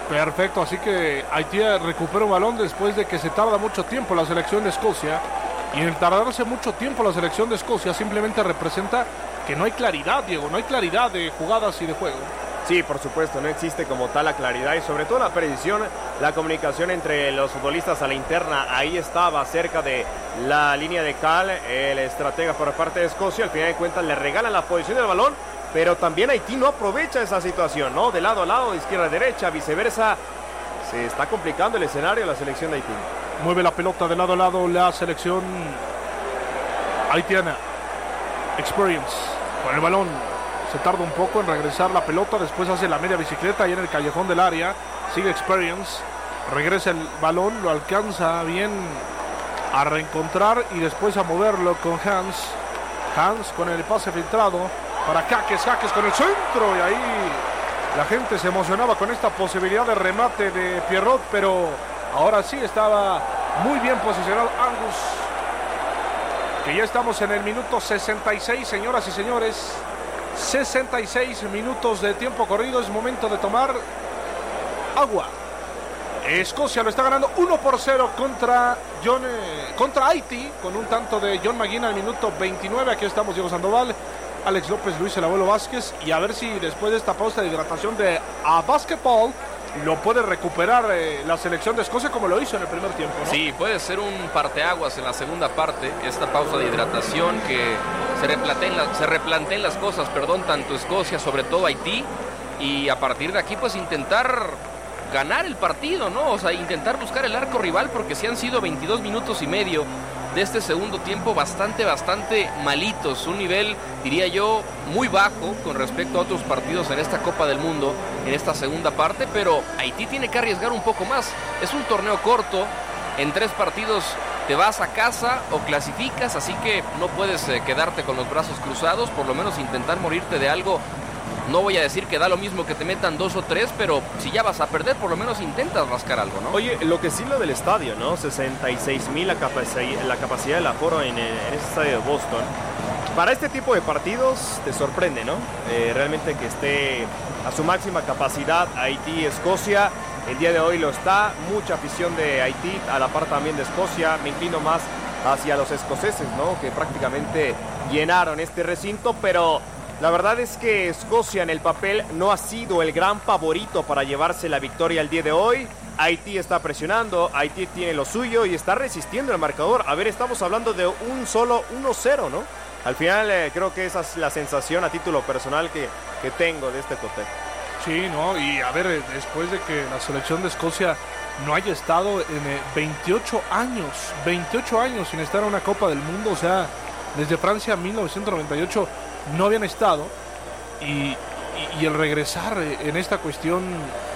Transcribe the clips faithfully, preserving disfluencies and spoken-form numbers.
Perfecto, así que Haití recupera un balón después de que se tarda mucho tiempo la selección de Escocia. Y en el tardarse mucho tiempo la selección de Escocia simplemente representa que no hay claridad, Diego, no hay claridad de jugadas y de juego. Sí, por supuesto, no existe como tal la claridad y sobre todo la precisión, la comunicación entre los futbolistas a la interna. Ahí estaba cerca de la línea de cal el estratega por parte de Escocia. Al final de cuentas le regalan la posición del balón, pero también Haití no aprovecha esa situación, ¿no? De lado a lado, de izquierda a derecha, viceversa. Se está complicando el escenario de la selección de Haití. Mueve la pelota de lado a lado la selección haitiana. Experience con el balón. Se tarda un poco en regresar la pelota. Después hace la media bicicleta ahí en el callejón del área. Sigue Experience. Regresa el balón. Lo alcanza bien a reencontrar y después a moverlo con Hans. Hans con el pase filtrado para Jaques. Jaques con el centro. Y ahí la gente se emocionaba con esta posibilidad de remate de Pierrot. Pero ahora sí estaba muy bien posicionado Angus. Que ya estamos en el minuto sesenta y seis, señoras y señores. sesenta y seis minutos de tiempo corrido. Es momento de tomar agua. Escocia lo está ganando uno por cero contra, John, eh, contra Haití, con un tanto de John McGinn al minuto veintinueve. Aquí estamos Diego Sandoval, Alex López, Luis el Abuelo Vázquez. Y a ver si después de esta pausa de hidratación de a basketball lo puede recuperar eh, la selección de Escocia como lo hizo en el primer tiempo, ¿no? Sí, puede ser un parteaguas en la segunda parte, esta pausa de hidratación, que se replanteen, la, se replanteen las cosas, perdón, tanto Escocia, sobre todo Haití, y a partir de aquí pues intentar ganar el partido, ¿no? O sea, intentar buscar el arco rival, porque sí han sido veintidós minutos y medio de este segundo tiempo bastante, bastante malitos. Un nivel, diría yo, muy bajo con respecto a otros partidos en esta Copa del Mundo, en esta segunda parte, pero Haití tiene que arriesgar un poco más. Es un torneo corto, en tres partidos te vas a casa o clasificas, así que no puedes eh, quedarte con los brazos cruzados, por lo menos intentar morirte de algo. No voy a decir que da lo mismo que te metan dos o tres, pero si ya vas a perder, por lo menos intentas rascar algo, ¿no? Oye, lo que sí lo del estadio, ¿no? sesenta y seis mil la, capaci- la capacidad del aforo en, en este estadio de Boston. Para este tipo de partidos te sorprende, ¿no? Eh, realmente que esté a su máxima capacidad Haití, Escocia. El día de hoy lo está. Mucha afición de Haití, a la par también de Escocia. Me inclino más hacia los escoceses, ¿no? Que prácticamente llenaron este recinto, pero la verdad es que Escocia en el papel no ha sido el gran favorito para llevarse la victoria el día de hoy. Haití está presionando, Haití tiene lo suyo y está resistiendo el marcador. A ver, estamos hablando de un solo uno cero, ¿no? Al final eh, creo que esa es la sensación a título personal que, que tengo de este cotejo. Sí, ¿no? Y a ver, después de que la selección de Escocia no haya estado en eh, veintiocho años, veintiocho años sin estar en una Copa del Mundo, o sea, desde Francia mil novecientos noventa y ocho no habían estado, y, y, y el regresar en esta cuestión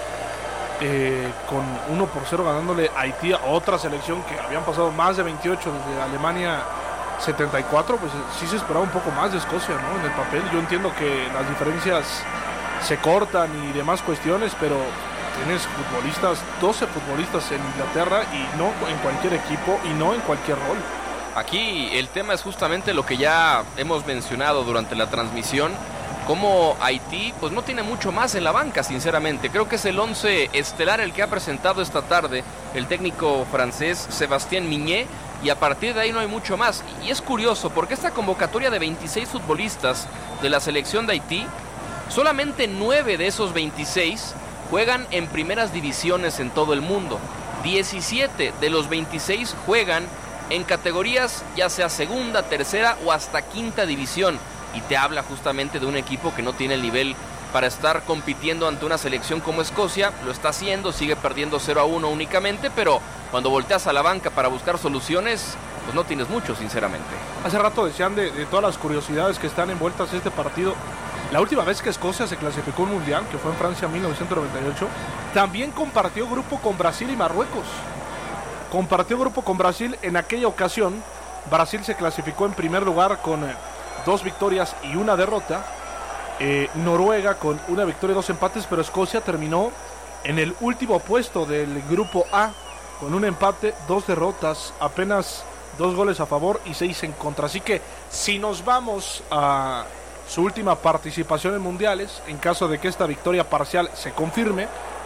eh, con uno por cero ganándole a Haití, a otra selección que habían pasado más de veintiocho desde Alemania setenta y cuatro, pues sí se esperaba un poco más de Escocia, ¿no? En el papel yo entiendo que las diferencias se cortan y demás cuestiones, pero tienes futbolistas, doce futbolistas en Inglaterra y no en cualquier equipo y no en cualquier rol. Aquí el tema es justamente lo que ya hemos mencionado durante la transmisión, como Haití pues no tiene mucho más en la banca, sinceramente. Creo que es el once estelar el que ha presentado esta tarde el técnico francés Sébastien Migné, y a partir de ahí no hay mucho más. Y es curioso porque esta convocatoria de veintiséis futbolistas de la selección de Haití, solamente nueve de esos veintiséis juegan en primeras divisiones en todo el mundo. diecisiete de los veintiséis juegan en categorías ya sea segunda, tercera o hasta quinta división, y te habla justamente de un equipo que no tiene el nivel para estar compitiendo ante una selección como Escocia. Lo está haciendo, sigue perdiendo cero a uno únicamente, pero cuando volteas a la banca para buscar soluciones, pues no tienes mucho, sinceramente. Hace rato decían de, de todas las curiosidades que están envueltas en este partido. La última vez que Escocia se clasificó un mundial, que fue en Francia en mil novecientos noventa y ocho, también compartió grupo con Brasil y Marruecos. Compartió grupo con Brasil. En aquella ocasión Brasil se clasificó en primer lugar con eh, dos victorias y una derrota, eh, Noruega con una victoria y dos empates, pero Escocia terminó en el último puesto del grupo A con un empate, dos derrotas, apenas dos goles a favor y seis en contra. Así que si nos vamos a su última participación en mundiales, en caso de que esta victoria parcial se confirme,